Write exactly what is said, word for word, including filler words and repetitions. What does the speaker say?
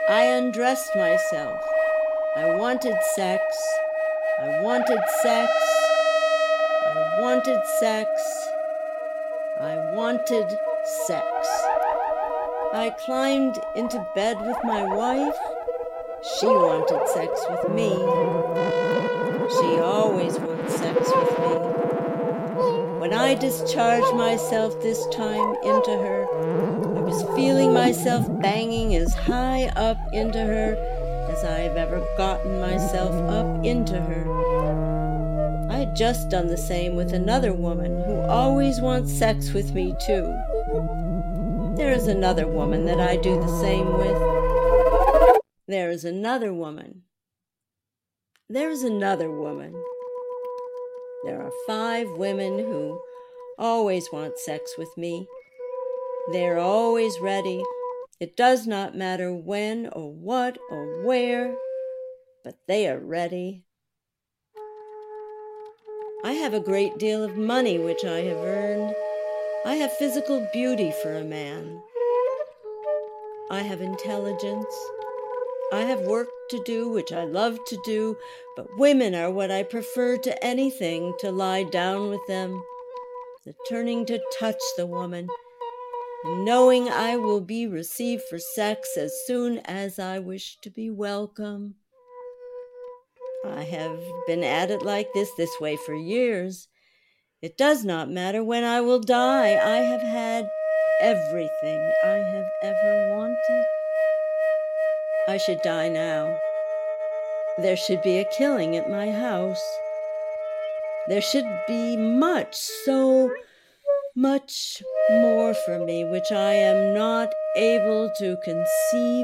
I undressed myself. I wanted sex. I wanted sex. I wanted sex. I wanted sex. I climbed into bed with my wife. She wanted sex with me. She always wants sex with me. When I discharged myself this time into her, I was feeling myself banging as high up into her as I've ever gotten myself up into her. I had just done the same with another woman who always wants sex with me too. There is another woman that I do the same with. There is another woman. There is another woman. There are five women who always want sex with me. They are always ready. It does not matter when or what or where, but they are ready. I have a great deal of money which I have earned. I have physical beauty for a man. I have intelligence. I have work to do, which I love to do, but women are what I prefer to anything, to lie down with them, the turning to touch the woman, and knowing I will be received for sex as soon as I wish to be welcome. I have been at it like this, this way for years. It does not matter when I will die. I have had everything I have ever wanted. I should die now. There should be a killing at my house. There should be much, so much more for me, which I am not able to conceive